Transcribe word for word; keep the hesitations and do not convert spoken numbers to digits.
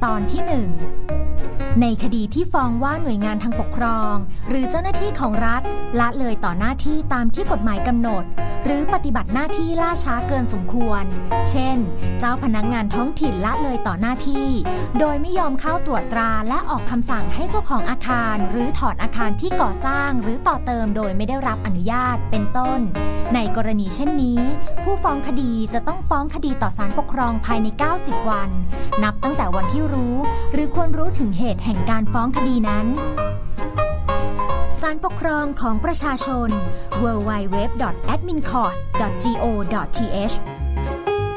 ตอนที่หนึ่งในคดีที่ฟ้องว่าหน่วยงานทางปกครองหรือเจ้าหน้าที่ของรัฐละเลยต่อหน้าที่ตามที่กฎหมายกำหนดหรือปฏิบัติหน้าที่ล่าช้าเกินสมควรเช่นเจ้าพนักงานท้องถิ่นละเลยต่อหน้าที่โดยไม่ยอมเข้าตรวจตราและออกคำสั่งให้เจ้าของอาคารหรือถอนอาคารที่ก่อสร้างหรือต่อเติมโดยไม่ได้รับอนุญาตเป็นต้นในกรณีเช่นนี้ผู้ฟ้องคดีจะต้องฟ้องคดีต่อศาลปกครองภายในเก้าสิบวันนับตั้งแต่วันที่รู้หรือควรรู้ถึงเหตุแห่งการฟ้องคดีนั้นศาลปกครองของประชาชน ดับเบิลยู ดับเบิลยู ดับเบิลยู ดอท แอดมินคอร์ท ดอท โก ดอท ที เอช